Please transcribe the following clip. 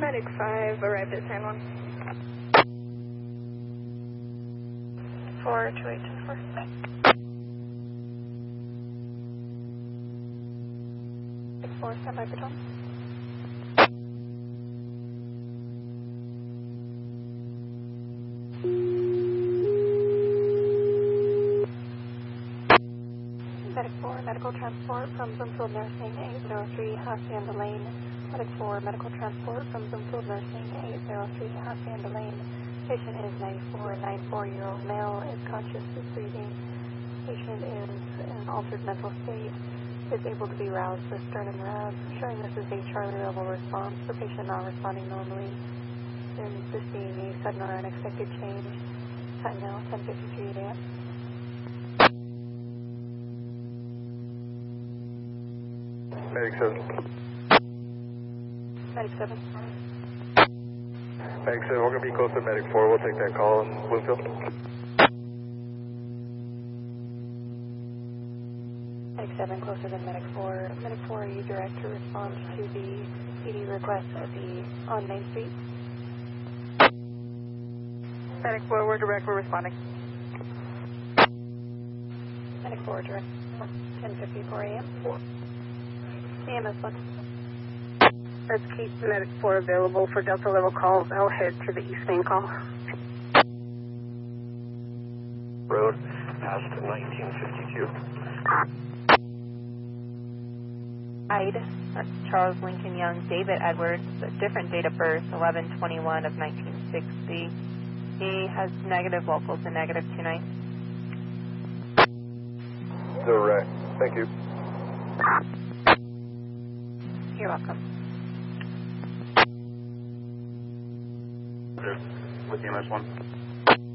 Medic 5 arrived at San Juan. 42824. Medic 4, stand by for Tom. Medic 4, medical transport from Bloomfield Nursing 803 Hacienda Lane. Medic 4, medical transport from Bloomfield Nursing 803 Hacienda Lane. Patient is 94-year-old male, is conscious, is breathing. Patient is in an altered mental state, is able to be roused with sternum rab, showing this is a Charlie level response for patient not responding normally. Then this being a sudden or unexpected change. Time now, 10:53 a.m. Medic 7. Medic 7. Medic 7, we're going to be close to Medic 4. We'll take that call in Bloomfield. Medic 7 closer than Medic 4. Medic 4, are you direct to respond to the PD request on Main Street? Medic 4, we're direct, we're responding. Medic 4, direct, 10:54 a.m. EMS 1. Let's keep Medic 4 available for Delta level calls. I'll head to the East Main call. Road, past 1952. That's Charles Lincoln Young, David Edwards, a different date of birth, 11/21 of 1960. He has negative locals and negative 29. Direct. Thank you. You're welcome. With EMS 1.